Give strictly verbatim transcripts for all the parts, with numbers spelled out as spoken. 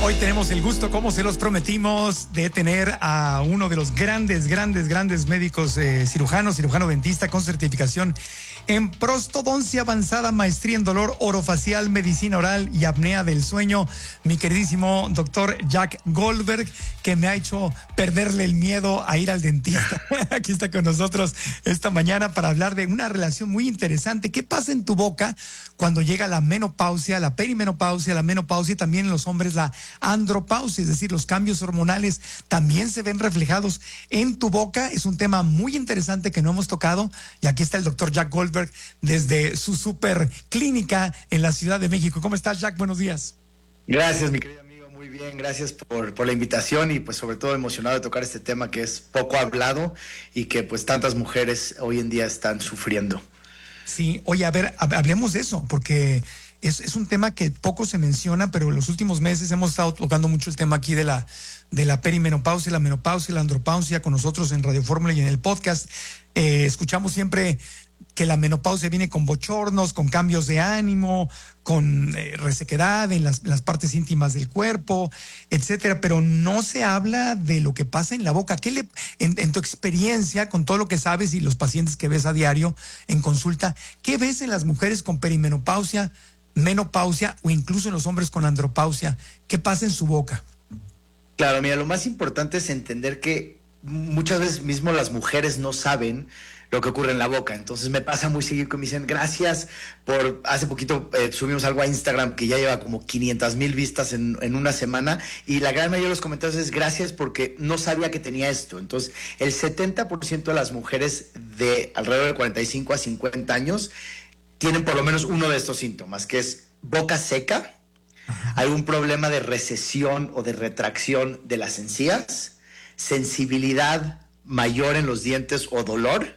Hoy tenemos el gusto, como se los prometimos, de tener a uno de los grandes, grandes, grandes médicos eh, cirujanos, cirujano dentista con certificación en prostodoncia avanzada, maestría en dolor orofacial, medicina oral y apnea del sueño, mi queridísimo doctor Jack Goldberg, que me ha hecho perderle el miedo a ir al dentista. Aquí está con nosotros esta mañana para hablar de una relación muy interesante. ¿Qué pasa en tu boca cuando llega la menopausia, la perimenopausia, la menopausia y también en los hombres la andropausia? Es decir, los cambios hormonales también se ven reflejados en tu boca. Es un tema muy interesante que no hemos tocado y aquí está el doctor Jack Goldberg desde su super clínica en la Ciudad de México. ¿Cómo estás, Jack? Buenos días. Gracias, mi querido amigo. Muy bien, gracias por, por la invitación y pues sobre todo emocionado de tocar este tema que es poco hablado y que pues tantas mujeres hoy en día están sufriendo. Sí, oye, a ver, hablemos de eso, porque es, es un tema que poco se menciona, pero en los últimos meses hemos estado tocando mucho el tema aquí de la, de la perimenopausia, la menopausia, la andropausia con nosotros en Radio Fórmula y en el podcast. Eh, escuchamos siempre que la menopausia viene con bochornos, con cambios de ánimo, con eh, resequedad en las, las partes íntimas del cuerpo, etcétera, pero no se habla de lo que pasa en la boca. ¿Qué le, en, en tu experiencia, con todo lo que sabes y los pacientes que ves a diario en consulta, qué ves en las mujeres con perimenopausia, menopausia o incluso en los hombres con andropausia? ¿Qué pasa en su boca? Claro, mira, lo más importante es entender que muchas veces mismo las mujeres no saben lo que ocurre en la boca. Entonces me pasa muy seguido que me dicen gracias por, hace poquito eh, subimos algo a Instagram que ya lleva como quinientas mil vistas en, en una semana y la gran mayoría de los comentarios es gracias porque no sabía que tenía esto. Entonces el setenta por ciento de las mujeres de alrededor de cuarenta y cinco a cincuenta años tienen por lo menos uno de estos síntomas, que es boca seca, algún problema de recesión o de retracción de las encías, sensibilidad mayor en los dientes o dolor,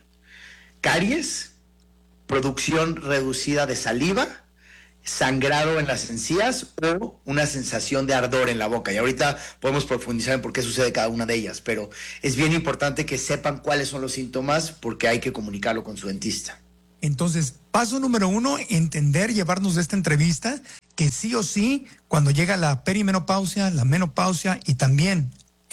caries, producción reducida de saliva, sangrado en las encías o una sensación de ardor en la boca. Y ahorita podemos profundizar en por qué sucede cada una de ellas, pero es bien importante que sepan cuáles son los síntomas porque hay que comunicarlo con su dentista. Entonces, paso número uno, entender, llevarnos de esta entrevista que sí o sí, cuando llega la perimenopausia, la menopausia y también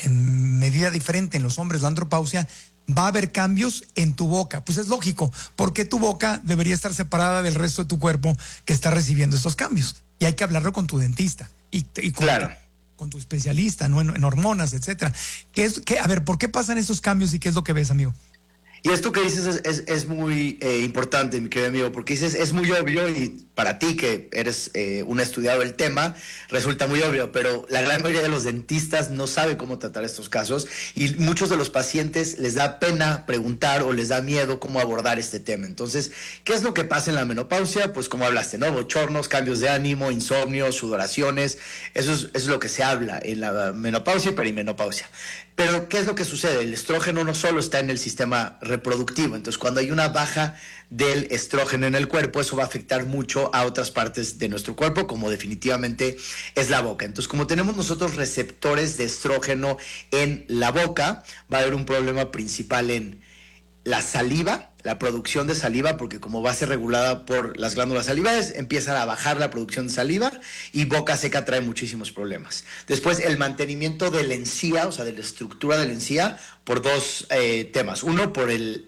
en medida diferente en los hombres la andropausia, va a haber cambios en tu boca. Pues es lógico, porque tu boca debería estar separada del resto de tu cuerpo que está recibiendo estos cambios. Y hay que hablarlo con tu dentista y, y con, claro. tu, con tu especialista, ¿no? en, en hormonas, etcétera. ¿Qué es, qué, a ver, ¿por qué pasan esos cambios y qué es lo que ves, amigo? Y esto que dices es, es, es muy eh, importante, mi querido amigo, porque dices, es muy obvio y para ti que eres eh, un estudiado del tema, resulta muy obvio, pero la gran mayoría de los dentistas no sabe cómo tratar estos casos y muchos de los pacientes les da pena preguntar o les da miedo cómo abordar este tema. Entonces, ¿qué es lo que pasa en la menopausia? Pues como hablaste, ¿no? Bochornos, cambios de ánimo, insomnio, sudoraciones, eso es, eso es lo que se habla en la menopausia y perimenopausia. Pero, ¿qué es lo que sucede? El estrógeno no solo está en el sistema reproductivo, entonces cuando hay una baja del estrógeno en el cuerpo, eso va a afectar mucho a otras partes de nuestro cuerpo, como definitivamente es la boca. Entonces, como tenemos nosotros receptores de estrógeno en la boca, va a haber un problema principal en la saliva, la producción de saliva, porque como va a ser regulada por las glándulas salivales, empiezan a bajar la producción de saliva y boca seca trae muchísimos problemas. Después, el mantenimiento de la encía, o sea, de la estructura de la encía, por dos eh, temas. Uno, por el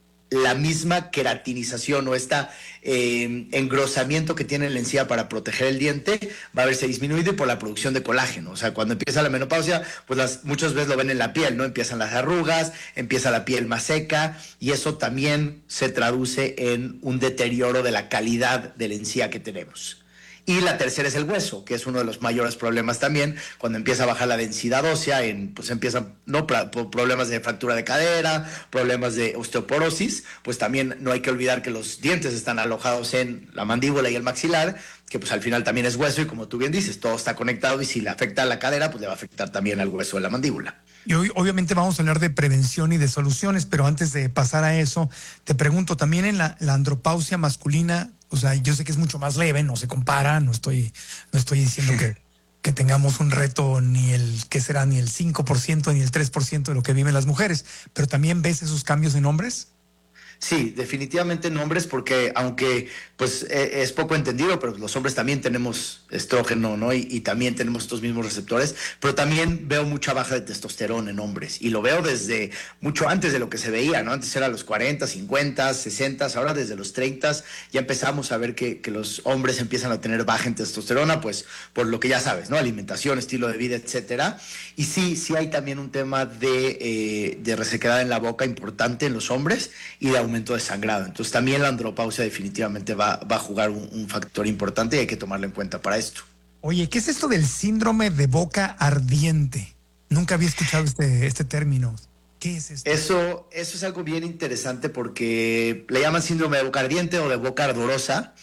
la misma queratinización o este eh, engrosamiento que tiene la encía para proteger el diente va a verse disminuido y por la producción de colágeno. O sea, cuando empieza la menopausia, pues las, muchas veces lo ven en la piel, ¿no? Empiezan las arrugas, empieza la piel más seca y eso también se traduce en un deterioro de la calidad de la encía que tenemos. Y la tercera es el hueso, que es uno de los mayores problemas también, cuando empieza a bajar la densidad ósea, en, pues empiezan ¿no? problemas de fractura de cadera, problemas de osteoporosis, pues también no hay que olvidar que los dientes están alojados en la mandíbula y el maxilar, que pues al final también es hueso y como tú bien dices, todo está conectado y si le afecta a la cadera, pues le va a afectar también al hueso de la mandíbula. Y hoy obviamente vamos a hablar de prevención y de soluciones, pero antes de pasar a eso, te pregunto, también en la, la andropausia masculina, o sea, yo sé que es mucho más leve, no se compara, no estoy, no estoy diciendo que, que tengamos un reto ni el, ¿qué será? Ni el cinco por ciento ni el tres por ciento de lo que viven las mujeres, pero también ves esos cambios en hombres. Sí, definitivamente en hombres, porque aunque pues eh, es poco entendido, pero los hombres también tenemos estrógeno, ¿no? Y, y también tenemos estos mismos receptores, pero también veo mucha baja de testosterona en hombres, y lo veo desde mucho antes de lo que se veía, ¿no? Antes era los cuarenta, cincuenta, sesenta, ahora desde los treinta ya empezamos a ver que, que los hombres empiezan a tener baja en testosterona, pues por lo que ya sabes, ¿no? Alimentación, estilo de vida, etcétera. Y sí, sí hay también un tema de, eh, de resequedad en la boca importante en los hombres y de aumento de sangrado. Entonces también la andropausia definitivamente va, va a jugar un, un factor importante y hay que tomarlo en cuenta para esto. Oye, ¿qué es esto del síndrome de boca ardiente? Nunca había escuchado este, este término. ¿Qué es esto? Eso, eso es algo bien interesante porque le llaman síndrome de boca ardiente o de boca ardorosa.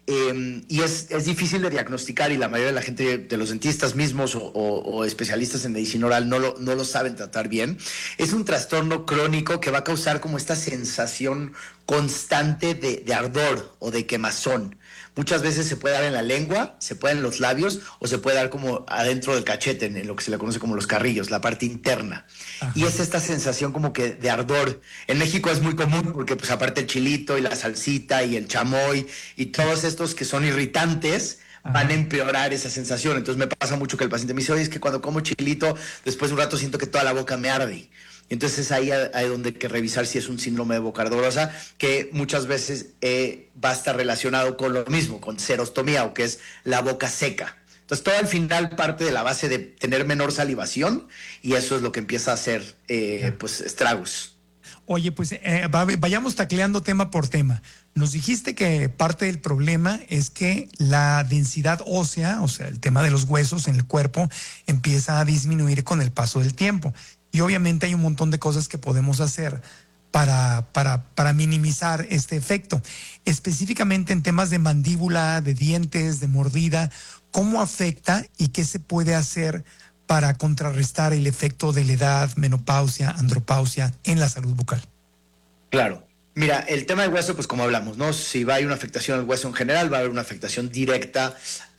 Eh, y es, es difícil de diagnosticar y la mayoría de la gente, de los dentistas mismos o, o, o especialistas en medicina oral no lo, no lo saben tratar bien. Es un trastorno crónico que va a causar como esta sensación constante de, de ardor o de quemazón. Muchas veces se puede dar en la lengua, se puede en los labios o se puede dar como adentro del cachete, en lo que se le conoce como los carrillos, la parte interna. Ajá. Y es esta sensación como que de ardor. En México es muy común porque pues aparte el chilito y la salsita y el chamoy y todos estos que son irritantes, ajá, van a empeorar esa sensación. Entonces me pasa mucho que el paciente me dice, oye, es que cuando como chilito, después de un rato siento que toda la boca me arde. Entonces es ahí hay donde hay que revisar si es un síndrome de boca ardorosa, que muchas veces eh, va a estar relacionado con lo mismo, con serostomía, o que es la boca seca. Entonces todo al final parte de la base de tener menor salivación y eso es lo que empieza a hacer eh, pues estragos. Oye, pues eh, vayamos tacleando tema por tema. Nos dijiste que parte del problema es que la densidad ósea, o sea, el tema de los huesos en el cuerpo, empieza a disminuir con el paso del tiempo. Y obviamente hay un montón de cosas que podemos hacer para, para, para minimizar este efecto. Específicamente en temas de mandíbula, de dientes, de mordida, ¿cómo afecta y qué se puede hacer para contrarrestar el efecto de la edad, menopausia, andropausia en la salud bucal? Claro. Mira, el tema del hueso, pues como hablamos, ¿no? Si va a haber una afectación al hueso en general, va a haber una afectación directa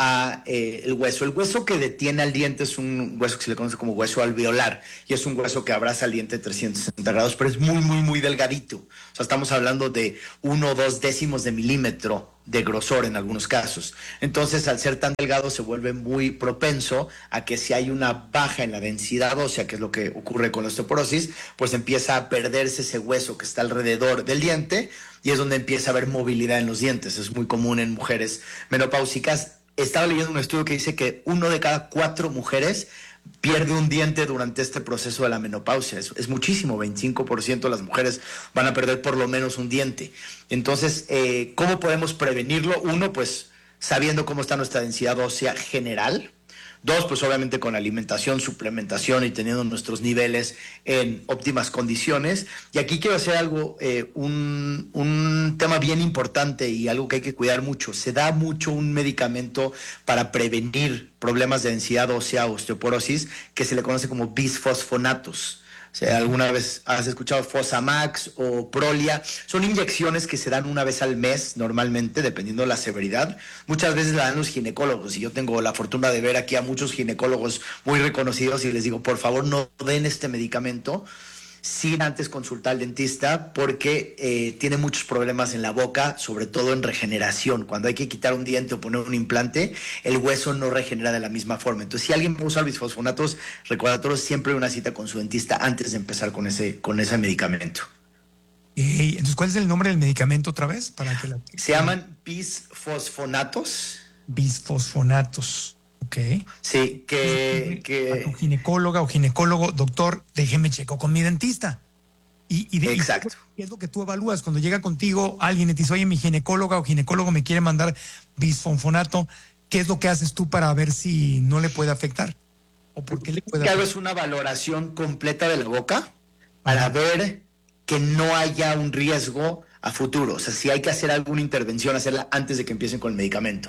a eh, el hueso. El hueso que detiene al diente es un hueso que se le conoce como hueso alveolar y es un hueso que abraza al diente de trescientos sesenta grados, pero es muy, muy, muy delgadito. O sea, estamos hablando de uno o dos décimos de milímetro de grosor en algunos casos. Entonces, al ser tan delgado, se vuelve muy propenso a que si hay una baja en la densidad ósea, que es lo que ocurre con la osteoporosis, pues empieza a perderse ese hueso que está alrededor del diente y es donde empieza a haber movilidad en los dientes. Es muy común en mujeres menopáusicas. Estaba leyendo un estudio que dice que uno de cada cuatro mujeres pierde un diente durante este proceso de la menopausia. Es, es muchísimo, veinticinco por ciento de las mujeres van a perder por lo menos un diente. Entonces, eh, ¿cómo podemos prevenirlo? Uno, pues sabiendo cómo está nuestra densidad ósea general. Dos, pues obviamente con alimentación, suplementación y teniendo nuestros niveles en óptimas condiciones. Y aquí quiero hacer algo, eh, un, un tema bien importante y algo que hay que cuidar mucho. Se da mucho un medicamento para prevenir problemas de densidad ósea o osteoporosis que se le conoce como bisfosfonatos. O sea, alguna vez has escuchado Fosamax o Prolia. Son inyecciones que se dan una vez al mes normalmente, dependiendo de la severidad. Muchas veces la dan los ginecólogos y yo tengo la fortuna de ver aquí a muchos ginecólogos muy reconocidos y les digo, por favor, no den este medicamento sin antes consultar al dentista porque eh, tiene muchos problemas en la boca, sobre todo en regeneración. Cuando hay que quitar un diente o poner un implante, el hueso no regenera de la misma forma. Entonces, si alguien va a usar bisfosfonatos, recordatorios, siempre una cita con su dentista antes de empezar con ese, con ese medicamento. Eh, entonces, ¿cuál es el nombre del medicamento otra vez? Para que la... Se llaman bisfosfonatos. Bisfosfonatos. Ok. Sí, que, que... A tu ginecóloga o ginecólogo, doctor, déjeme checo con mi dentista. Y, y de, Exacto. Y ¿qué es lo que tú evalúas? Cuando llega contigo alguien y te dice, oye, mi ginecóloga o ginecólogo me quiere mandar bisfosfonato, ¿qué es lo que haces tú para ver si no le puede afectar? ¿O por qué le puede afectar? Claro, es una valoración completa de la boca para ver que no haya un riesgo a futuro. O sea, si hay que hacer alguna intervención, hacerla antes de que empiecen con el medicamento.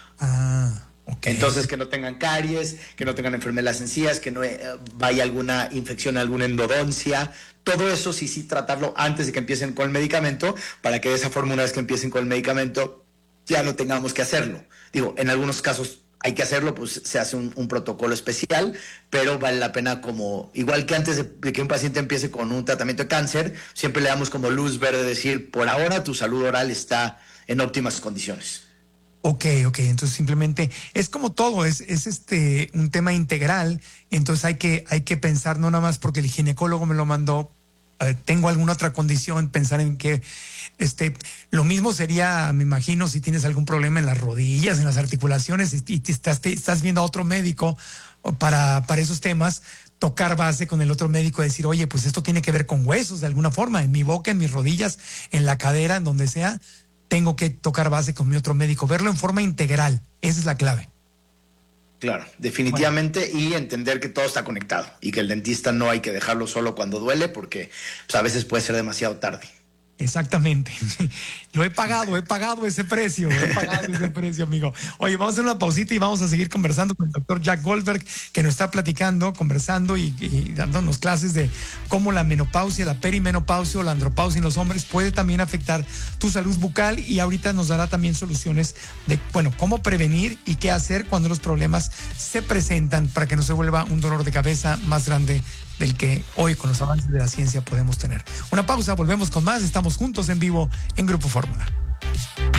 Ah, okay. Entonces, que no tengan caries, que no tengan enfermedades encías, que no eh, vaya alguna infección, alguna endodoncia. Todo eso sí, sí, tratarlo antes de que empiecen con el medicamento, para que de esa forma, una vez que empiecen con el medicamento, ya no tengamos que hacerlo. Digo, en algunos casos hay que hacerlo, pues se hace un, un protocolo especial, pero vale la pena como, igual que antes de, de que un paciente empiece con un tratamiento de cáncer, siempre le damos como luz verde, decir, por ahora tu salud oral está en óptimas condiciones. Ok, ok, entonces simplemente es como todo, es, es este un tema integral, entonces hay que, hay que pensar no nada más porque el ginecólogo me lo mandó, eh, tengo alguna otra condición, pensar en que este, lo mismo sería, me imagino, si tienes algún problema en las rodillas, en las articulaciones y, y te estás, te estás viendo a otro médico para, para esos temas, tocar base con el otro médico y decir, oye, pues esto tiene que ver con huesos de alguna forma, en mi boca, en mis rodillas, en la cadera, en donde sea. Tengo que tocar base con mi otro médico, verlo en forma integral. Esa es la clave. Claro, definitivamente, bueno. Y entender que todo está conectado y que el dentista no hay que dejarlo solo cuando duele porque pues, a veces puede ser demasiado tarde. Exactamente. Lo he pagado, he pagado ese precio, he pagado ese precio, amigo. Oye, vamos a hacer una pausita y vamos a seguir conversando con el doctor Jack Goldberg, que nos está platicando, conversando y, y dándonos clases de cómo la menopausia, la perimenopausia o la andropausia en los hombres puede también afectar tu salud bucal, y ahorita nos dará también soluciones de, bueno, cómo prevenir y qué hacer cuando los problemas se presentan para que no se vuelva un dolor de cabeza más grande del que hoy con los avances de la ciencia podemos tener. Una pausa, volvemos con más. Estamos juntos en vivo en Grupo Fórmula.